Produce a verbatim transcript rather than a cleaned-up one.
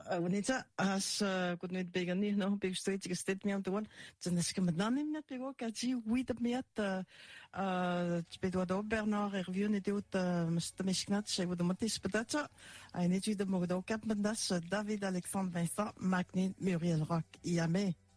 Wanita, as kun nyt beigen ni no big street ik stet mi am de one. Dan is ik met dan niet bego kaji oui dat me at uh bedo do Bernard review ne doet mst mishknat she would motis patata. Ai net de mogdo kap met das David Alexandre Vincent Magni Muriel Rock Iame.